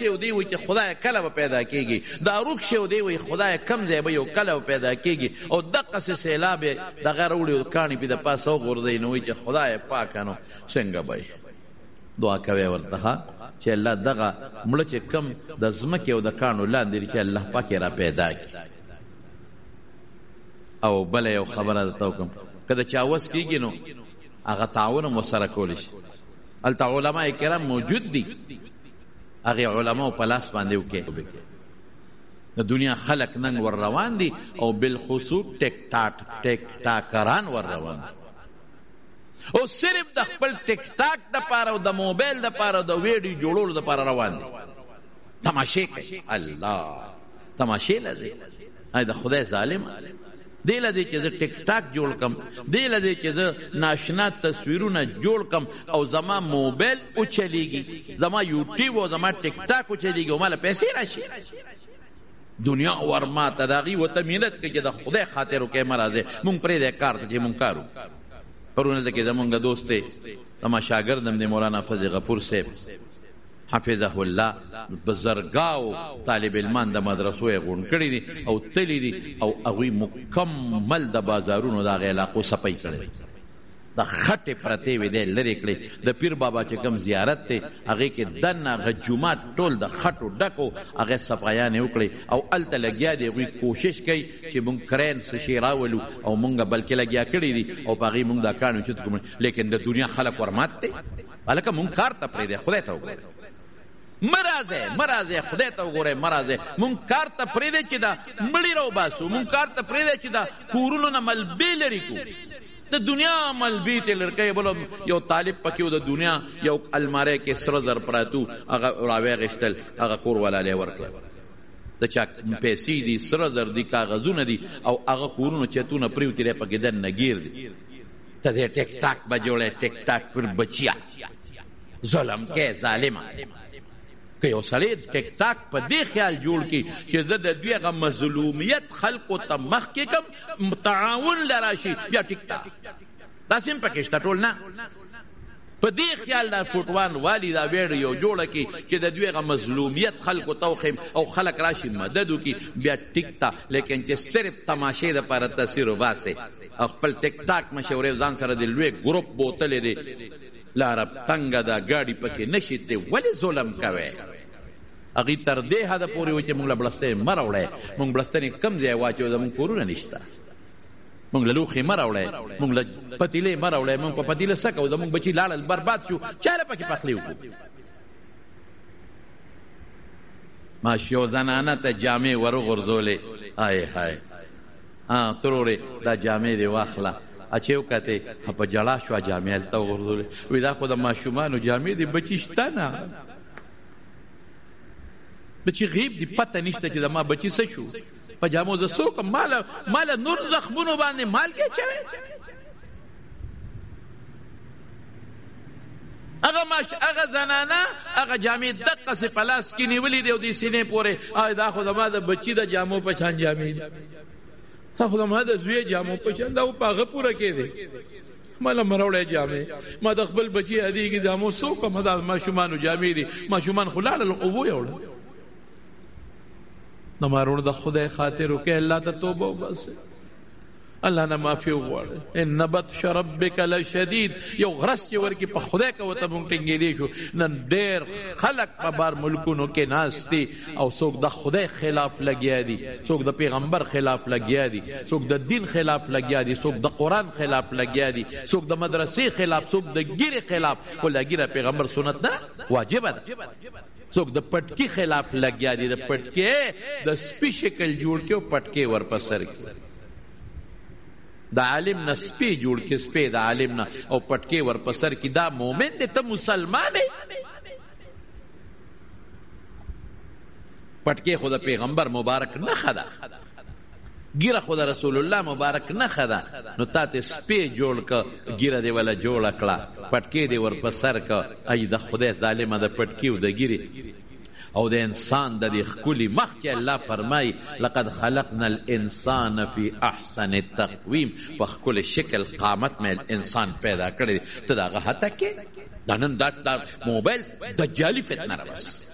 چې دی وي چې خدای کله به پیدا کېږي دا روک شي دی وي خدای کم ځای به یو کله به پیدا کېږي او دقسې سیلاب یې دغه راوړي کاڼي پې د پاسه وغورځوي نو وایي چې خدای پاکه نو څنګه به دعا کوي ورته چې الله دغه مړه چې کم د ځمکې او د کاڼو لاندې چې الله پاک یې را پیدا کړي. او بله یو خبره درته وکړم که د چا وس کېږي نو هغه تعاون هم ورسره کولی شي. هلته علما کرام موجود دي هغې علماو په لاس باندې وکړي. د دنیا خلق نن ور روان دي او بالخصوص ټیک ټاکران ور روان دي او صرف د خپل ټیک ټاک دپاره او د موبایل دپاره او د ویډیو جوړولو دپاره روان دي. تماشې کوي الله تماشې لځي ای د خدای ظالم دی لدی چې زه ټیک ټاک جوړ کم دی لدی چې زه ناشنا تصویرونه جوړ کم او زما موبایل اوچلیږي زما یوټیوب او زما ټیک ټاک اوچلیږي او ماله پیسې راشي. دنیا ورماته د هغې ورته مینت کوي چې د خدای خاطر وکړئ مه راځئ مونږ پرېږدی کار ته چې مونږ کار وکړو. پرونه ته کې زمونږ دوست دی زما شاګرد هم دی مولانا فضل غفور صاحب حفظه الله بزرګاو طالب علمان د مدرسو یې غونډ کړي دي او تللی دي او هغوی مکمل د بازارونو د هغې علاقو صفی کړی د خټې پرتې وې دی لرې کړې. د پیر بابا چې کوم زیارت دی هغې کې دننه هغه جومات ټول د خټو ډکو هغې صفایانې وکړې او هلته لګیا دي هغوی کوشش کوي چې مونږ کرین څه شی راولو او مونږ بلکې لګیا کړي دي او په هغې مونږ دا کاڼي چت کوو لیکن د دنیا خلک ورمات دی. هلکه مونږ کار ته پرېږدی خدای ته وګورئ مرازه خدای ته وګورئ مرازه مونږ کار ته پرېږدی چې دا مړي راوباسو مونږ کار ته پرېږدی چې دا کورونو نه ملبې لرې کړو. د دنیا ملبې ته لرکۍ بلو یو طالب پکې و د دنیا یو الماری کې سره زر پراتو هغه راویغشتل هغه کور والا لی ورکړه د چا پیسې دي سره زر دي کاغذونه دي او هغه کورونو چتونه پرېوتي دی پکې دننه ګیر دي. ته دې ټیک ټاک به جوړی ټیک ټاک پر بچیا ظلم کې ظالمه که یو سړی ټیک ټاک په دې خیال جوړ کړي چې زه د دوی هغه مظلومیت خلکو ته مخکې کم تعاون له راشي بیا ټیک ټاک داسې هم پکې شته ټول نه په دې خیال دا فوټوان والي دا ویډیو جوړه کړي چې د دوی هغه مظلومیت خلکو ته وښیم او خلک راشي مدد وکړي بیا ټیک ټاک لیکن چې صرف تماشې دپاره تصویر وباسئ او خپل ټیک ټاک مشورې ځان سره د لوی ګروپ بوتلې دی لاره تنګه ده ګاډي پکې نشي دی ولې ظلم کوئ. هغې تر دې حده پورې وایي چې مونږ له بړستنې مه راوړی مونږ بړستنې کم ځای واچوو زمونږ کورونه نشته مونږ له لوښې مه راوړی مونږ له پتیلې مه راوړی مونږ په پتیله څه کوو زمونږ بچي لاړل برباد شو چاله پکې پخلی وکړو. ماشي یو زنانه ته جامې وروغورځولې آی های ترورې دا جامې دې واخله اچې وکتې په جړا شوه جامې هلته وغورځولې وایي دا خو د ماشومانو جامې دي بچي شته نه بچی غیب دی پته نشته چې زما بچی څه شو په جامو زه څوک ماله نور زخمونو باندې مالګې اچوی هغه زنانه هغه جامې دقسې په لاس کې نیولې دی او دې سینې پورې دا خو زما د بچي د جامو په شان جامې دي دا خو زما د زوی جامو په شان دا په هغه پوره کې دی مالا مروړی جامې ما د خپل بچي هدیږي جامو څوک ما دا ماشومانو جامې دي ماشومان خو لاړل اوبو یوړه نو مارونه د خدای خاطر وکړئ الله ته توبه وباسئ الله نه معافي وغواړئ ان بطش ربک لشدید یو غرس چې ورکړي په خدای که ورته مونږ ټینګېدی شو نن ډېر خلک په بار ملکونو کې ناست دي او څوک د خدای خلاف لګیا دي څوک د پیغمبر خلاف لګیا دي څوک د دین خلاف لګیا دي څوک د قرآن خلاف لګیا دي څوک د مدرسې خلاف څوک د ګیرې خلاف خو لګیره پیغمبر سنت نه واجبه ده څوک د پټکي خلاف لګیا دي د پټکي د سپي شکل جوړ کې او پټکي ورپسر کې د عالم نه سپي جوړ کې سپي د عالم نه او پټکي ورپسر کې دا مومن دی ته مسلمان دی پټکي خو د پیغمبر مبارک نه خدا ګیره خو د رسول الله مبارک نه خدا نو تاته سپي جوړ ک ګیره دی ولا جوړ کړه پټکي دی ورپسر ک ای د خدای ظالمه د پټکي او د ګیره او د انسان د دې ښکلي مخ کې الله فرمایي لقد خلقنا الانسان فی احسن التقویم په ښکلي شکل قامت میں انسان پیدا کړی ته د هغه هته کې دا نن دا موبایل دجالي فتنه راوست